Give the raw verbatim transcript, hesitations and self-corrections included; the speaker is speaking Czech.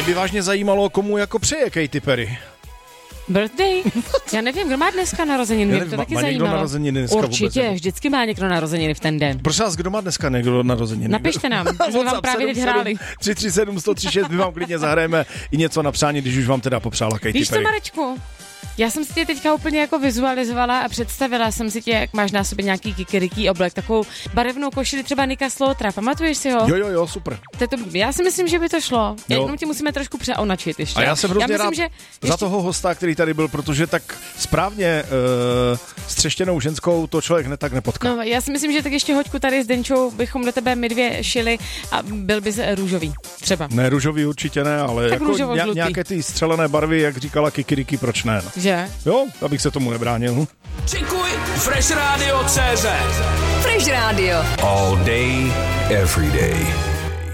by vážně zajímalo, komu jako přeje Katy Perry. Birthday? Já nevím, kdo má dneska narozeniny, mě to taky má zajímalo. Někdo narozeniny dneska Určitě, vůbec, vždycky má někdo narozeniny v ten den. Prosím vás, kdo má dneska někdo narozeniny? Napište nám, jsme vám právě teď hráli. tři tři sedm sto třicet šest, my vám klidně zahrajeme i něco na přání, když už vám teda popřála Katy Perry. Víš co, Marečku? Já jsem si tě teďka úplně jako vizualizovala a představila jsem si tě, jak máš na sobě nějaký kikiriký oblek, takovou barevnou košili třeba Nika Slotra, pamatuješ si ho? Jo, jo, jo, super. To, to, já si myslím, že by to šlo. Jo. Jenom ti musíme trošku přeonačit ještě. A já jsem hrozně já myslím, rád že za ještě... toho hosta, který tady byl, protože tak správně uh, střeštěnou ženskou to člověk ne tak nepotká. No, já si myslím, že tak ještě hoďku tady s Denčou bychom do tebe my dvě šili a byl bys růžový třeba. Ne, růžový určitě ne, ale tak jako ně, nějaké ty střelené barvy, jak říkala Kikiriki, proč ne? No. Že? Jo, abych se tomu nebránil. Čekuj Fresh Radio tečka cé zet. Fresh Radio. All day, every day.